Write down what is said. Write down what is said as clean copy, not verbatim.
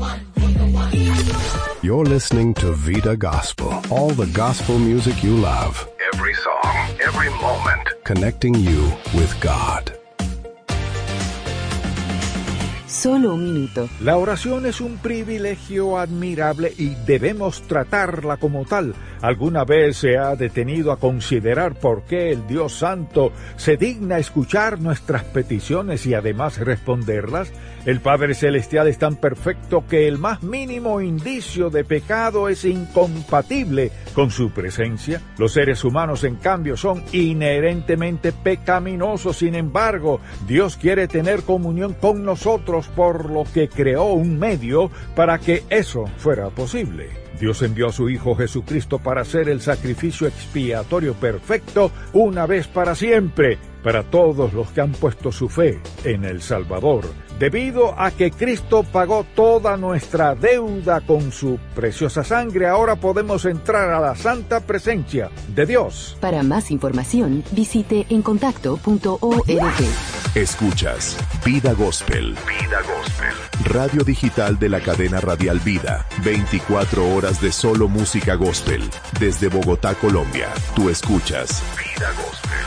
You're listening to Vida Gospel, all the gospel music you love. Every song, every moment, connecting you with God. Solo un minuto. La oración es un privilegio admirable y debemos tratarla como tal. ¿Alguna vez se ha detenido a considerar por qué el Dios Santo se digna escuchar nuestras peticiones y además responderlas? El Padre Celestial es tan perfecto que el más mínimo indicio de pecado es incompatible con su presencia. Los seres humanos, en cambio, son inherentemente pecaminosos. Sin embargo, Dios quiere tener comunión con nosotros, por lo que creó un medio para que eso fuera posible. Dios envió a su Hijo Jesucristo para hacer el sacrificio expiatorio perfecto una vez para siempre, para todos los que han puesto su fe en el Salvador. Debido a que Cristo pagó toda nuestra deuda con su preciosa sangre, ahora podemos entrar a la santa presencia de Dios. Para más información, visite encontacto.org. Escuchas Vida Gospel. Vida Gospel. Radio digital de la cadena radial Vida. 24 horas de solo música gospel. Desde Bogotá, Colombia. Tú escuchas Vida Gospel.